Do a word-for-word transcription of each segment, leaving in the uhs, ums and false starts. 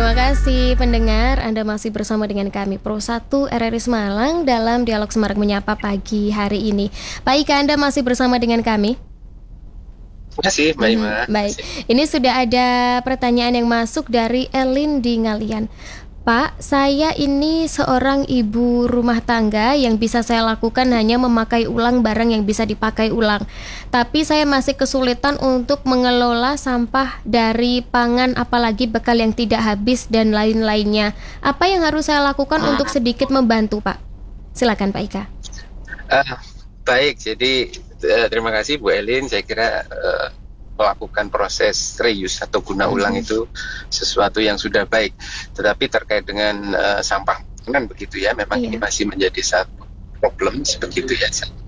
Terima kasih pendengar, Anda masih bersama dengan kami Pro satu R R I Semalang dalam Dialog Semarang Menyapa pagi hari ini. Pak Ika, Anda masih bersama dengan kami? Terima kasih Mbak Ima. Hmm, baik, ini sudah ada pertanyaan yang masuk dari Elin di Ngalian. Pak, saya ini seorang ibu rumah tangga, yang bisa saya lakukan hanya memakai ulang barang yang bisa dipakai ulang. Tapi saya masih kesulitan untuk mengelola sampah dari pangan, apalagi bekal yang tidak habis dan lain-lainnya. Apa yang harus saya lakukan untuk sedikit membantu, Pak? Silakan Pak Ika. Uh, baik, jadi uh, terima kasih Bu Elin. Saya kira uh, melakukan proses reuse atau guna ulang itu sesuatu yang sudah baik. Tetapi terkait dengan uh, sampah makanan begitu ya, memang iya. Ini masih menjadi satu problem begitu ya.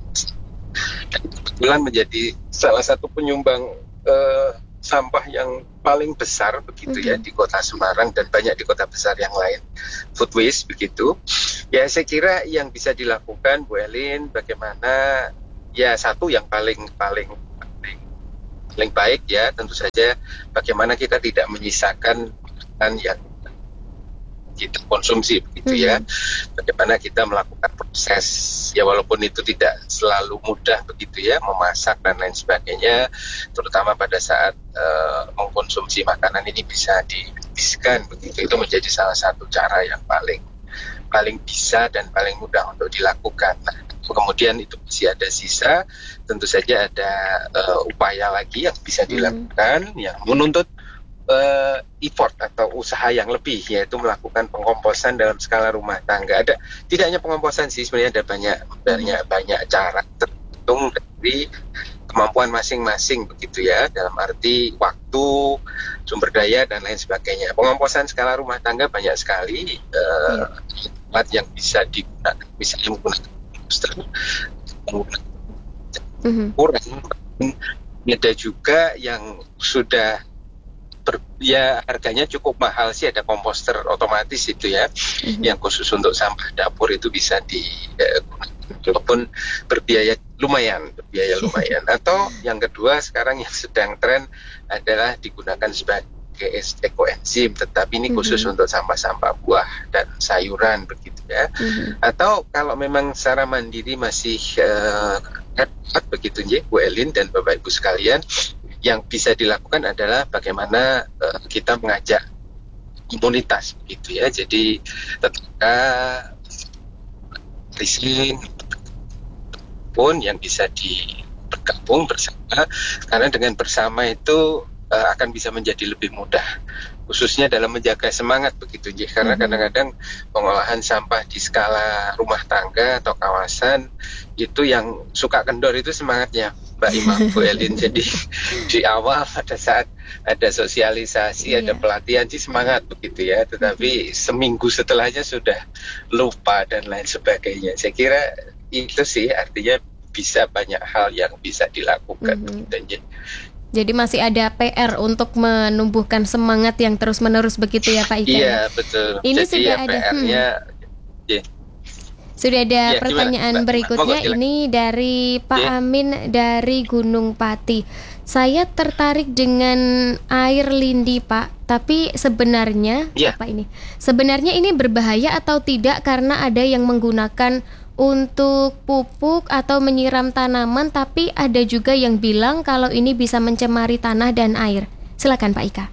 Dan kebetulan menjadi salah satu penyumbang uh, sampah yang paling besar begitu mm-hmm. ya di Kota Semarang dan banyak di kota besar yang lain, food waste begitu. Ya saya kira yang bisa dilakukan Bu Elin, bagaimana ya satu yang paling paling paling baik ya tentu saja bagaimana kita tidak menyisakan makanan yang kita konsumsi begitu ya. Bagaimana kita melakukan proses ya, walaupun itu tidak selalu mudah begitu ya, memasak dan lain sebagainya, terutama pada saat uh, mengkonsumsi makanan ini bisa dihabiskan begitu. Itu menjadi salah satu cara yang paling paling bisa dan paling mudah untuk dilakukan. Nah, kemudian itu masih ada sisa, tentu saja ada uh, upaya lagi yang bisa dilakukan, hmm. yang menuntut uh, effort atau usaha yang lebih, yaitu melakukan pengkomposan dalam skala rumah tangga. Ada tidak hanya pengkomposan sih, sebenarnya ada banyak banyak banyak cara, tergantung dari kemampuan masing-masing begitu ya, dalam arti waktu, sumber daya dan lain sebagainya. Pengomposan skala rumah tangga banyak sekali uh, tempat yang bisa digunakan, misalnya menggunakan komposter, menggunakan mm-hmm. kurang. Ada juga yang sudah ber, ya harganya cukup mahal sih, ada komposter otomatis itu ya, mm-hmm. yang khusus untuk sampah dapur itu bisa digunakan. Walaupun berbiaya lumayan, berbiaya lumayan. Atau yang kedua sekarang yang sedang tren adalah digunakan sebagai ekoenzim, tetapi ini khusus mm-hmm. untuk sampah-sampah buah dan sayuran begitu ya. Mm-hmm. Atau kalau memang secara mandiri masih uh, dapat begitu ya, Bu Elin dan Bapak Ibu sekalian, yang bisa dilakukan adalah bagaimana uh, kita mengajak komunitas begitu ya. Jadi tetangga, risin pun yang bisa di bergabung bersama, karena dengan bersama itu uh, akan bisa menjadi lebih mudah, khususnya dalam menjaga semangat begitu ya, karena mm-hmm. kadang-kadang pengolahan sampah di skala rumah tangga atau kawasan itu yang suka kendor itu semangatnya Mbak Ima, Bu Elin. Jadi di awal pada saat ada sosialisasi, yeah. ada pelatihan sih semangat begitu ya, tetapi mm-hmm. seminggu setelahnya sudah lupa dan lain sebagainya. Saya kira itu sih artinya bisa banyak hal yang bisa dilakukan. Mm-hmm. Dan jadi masih ada P R untuk menumbuhkan semangat yang terus-menerus begitu ya Pak Ika? Iya betul. Ini jadi sudah ya, ada. P R-nya, hmm. yeah. Sudah ada ya, pertanyaan gimana, berikutnya. Moga, ini dari Pak yeah. Amin dari Gunung Pati. Saya tertarik dengan air lindi Pak, tapi sebenarnya yeah. apa ini? Sebenarnya ini berbahaya atau tidak, karena ada yang menggunakan untuk pupuk atau menyiram tanaman, tapi ada juga yang bilang kalau ini bisa mencemari tanah dan air. Silakan Pak Ika.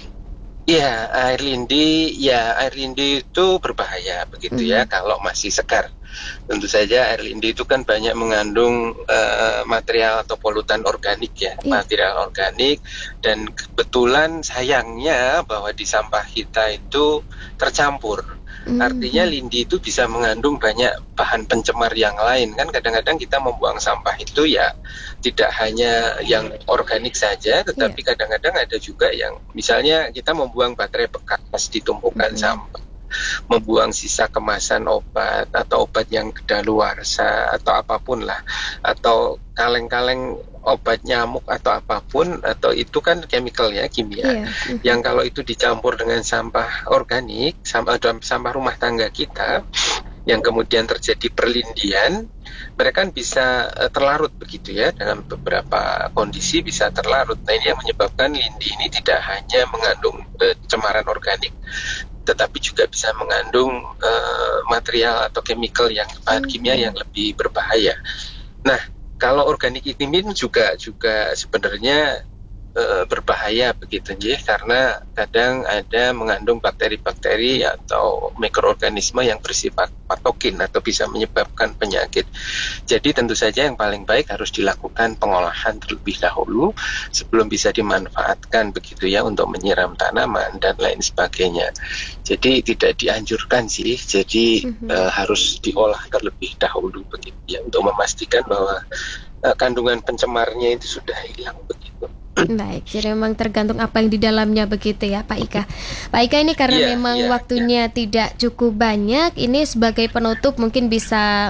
Ya, air lindi, ya air lindi itu berbahaya begitu ya, hmm. kalau masih segar. Tentu saja air lindi itu kan banyak mengandung uh, material atau polutan organik ya, yeah. material organik, dan kebetulan sayangnya bahwa di sampah kita itu tercampur. Mm-hmm. Artinya lindi itu bisa mengandung banyak bahan pencemar yang lain. Kan kadang-kadang kita membuang sampah itu ya tidak hanya yang organik saja, tetapi yeah. kadang-kadang ada juga yang misalnya kita membuang baterai bekas di tumpukan mm-hmm. sampah, membuang sisa kemasan obat atau obat yang kedaluarsa atau apapun lah, atau kaleng-kaleng obat nyamuk atau apapun, atau itu kan chemical ya, kimia, yeah. mm-hmm. yang kalau itu dicampur dengan sampah organik, sampah, sampah rumah tangga kita, yang kemudian terjadi perlindian, mereka kan bisa uh, terlarut begitu ya, dalam beberapa kondisi bisa terlarut. Nah ini yang menyebabkan lindi ini tidak hanya mengandung uh, cemaran organik, tetapi juga bisa mengandung uh, material atau chemical yang bahan kimia yang lebih berbahaya. Nah, kalau organik ini juga juga sebenarnya e, berbahaya begitu ya, karena kadang ada mengandung bakteri-bakteri atau mikroorganisme yang bersifat patogen atau bisa menyebabkan penyakit. Jadi tentu saja yang paling baik harus dilakukan pengolahan terlebih dahulu sebelum bisa dimanfaatkan begitu ya untuk menyiram tanaman dan lain sebagainya. Jadi tidak dianjurkan sih, jadi mm-hmm. e, harus diolah terlebih dahulu begitu ya untuk memastikan bahwa e, kandungan pencemarnya itu sudah hilang begitu. Baik, jadi memang tergantung apa yang di dalamnya begitu ya Pak Ika. Pak Ika ini karena yeah, memang yeah, waktunya yeah. tidak cukup banyak, ini sebagai penutup mungkin bisa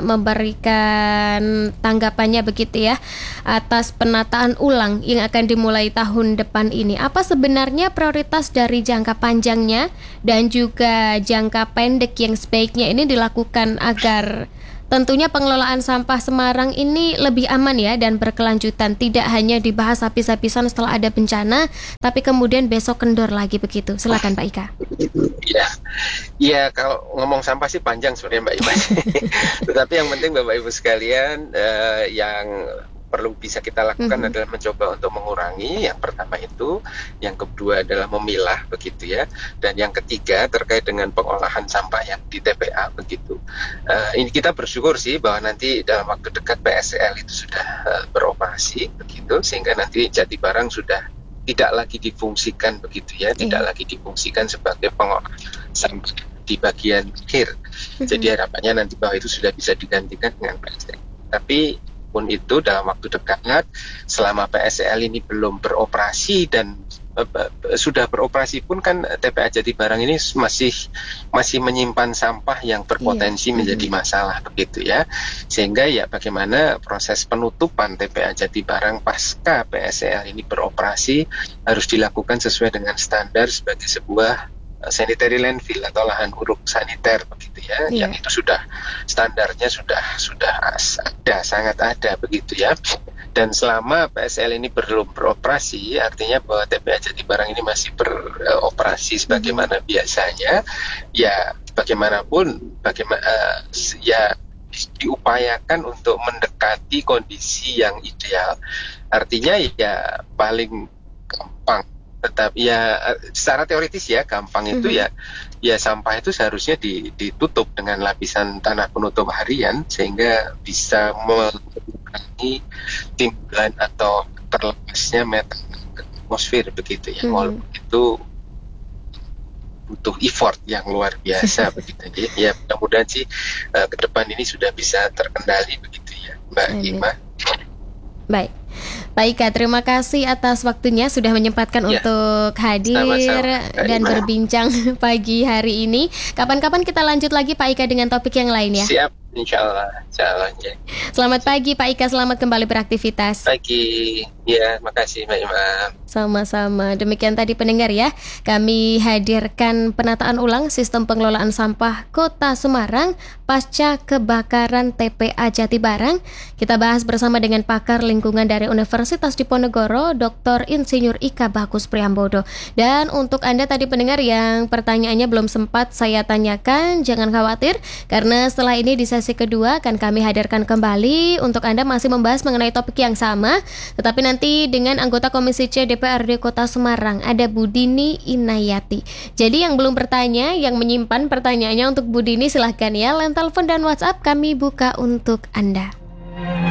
memberikan tanggapannya begitu ya atas penataan ulang yang akan dimulai tahun depan ini. Apa sebenarnya prioritas dari jangka panjangnya dan juga jangka pendek yang sebaiknya ini dilakukan agar tentunya pengelolaan sampah Semarang ini lebih aman ya dan berkelanjutan, tidak hanya dibahas habis-habisan setelah ada bencana, tapi kemudian besok kendor lagi begitu. Silakan Pak Ika. Ya, ya kalau ngomong sampah sih panjang sebenarnya Mbak Ima. Tetapi yang penting Bapak Ibu sekalian uh, yang perlu bisa kita lakukan mm-hmm. adalah mencoba untuk mengurangi. Yang pertama itu, yang kedua adalah memilah begitu ya, dan yang ketiga terkait dengan pengolahan sampah yang di T P A begitu. Uh, ini kita bersyukur sih bahwa nanti dalam waktu dekat P S E L itu sudah uh, beroperasi begitu, sehingga nanti Jatibarang sudah tidak lagi difungsikan begitu ya, mm-hmm. tidak lagi difungsikan sebagai pengolah sampah di bagian akhir. Mm-hmm. Jadi harapannya nanti bahwa itu sudah bisa digantikan dengan P S E L. Tapi pun itu dalam waktu dekat, selama P S E L ini belum beroperasi dan uh, sudah beroperasi pun kan T P A Jatibarang ini masih masih menyimpan sampah yang berpotensi iya. menjadi masalah begitu ya, sehingga ya bagaimana proses penutupan T P A Jatibarang pasca P S E L ini beroperasi harus dilakukan sesuai dengan standar sebagai sebuah sanitary landfill atau lahan uruk saniter begitu ya, yeah. yang itu sudah standarnya sudah sudah ada, sangat ada begitu ya. Dan selama P S E L ini belum beroperasi, artinya bahwa T P A Jatibarang ini masih beroperasi sebagaimana mm-hmm. biasanya, ya bagaimanapun bagaimana uh, ya diupayakan untuk mendekati kondisi yang ideal. Artinya ya paling gampang, tetap ya secara teoritis ya gampang itu mm-hmm. ya ya sampah itu seharusnya ditutup dengan lapisan tanah penutup harian sehingga bisa mengurangi timbulan atau terlepasnya metan ke atmosfer begitu ya. Mm-hmm. Walaupun itu butuh effort yang luar biasa begitu ya. Ya mudah-mudahan sih uh, ke depan ini sudah bisa terkendali begitu ya Mbak Ima. Baik. Pak Ika, terima kasih atas waktunya sudah menyempatkan ya. untuk hadir Sama-sama. dan berbincang pagi hari ini. Kapan-kapan kita lanjut lagi Pak Ika dengan topik yang lain ya. Siap, insya Allah. Insya Allah ya. Selamat pagi Pak Ika, selamat kembali beraktivitas. Pagi, ya makasih Mbak Imam. Sama-sama. Demikian tadi pendengar ya, kami hadirkan penataan ulang sistem pengelolaan sampah Kota Semarang pasca kebakaran T P A Jatibarang. Kita bahas bersama dengan pakar lingkungan dari Universitas Diponegoro, Doktor Insinyur Ika Bagus Priambodo. Dan untuk Anda tadi pendengar yang pertanyaannya belum sempat saya tanyakan, jangan khawatir karena setelah ini di sesi kedua akan kami hadirkan kembali untuk Anda masih membahas mengenai topik yang sama, tetapi nanti dengan anggota Komisi C D P R D Kota Semarang ada Bu Dini Inayati. Jadi yang belum bertanya, yang menyimpan pertanyaannya untuk Bu Dini silahkan ya, line telepon dan WhatsApp kami buka untuk Anda.